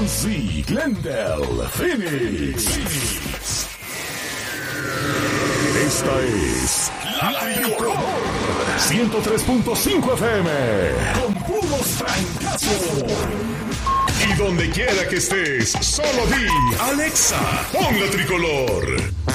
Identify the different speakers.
Speaker 1: Muncie, Glendale, Phoenix. Esta es La Tricolor 103.5 FM con puros trancazos. Y donde quiera que estés, solo di Alexa, pon La Tricolor.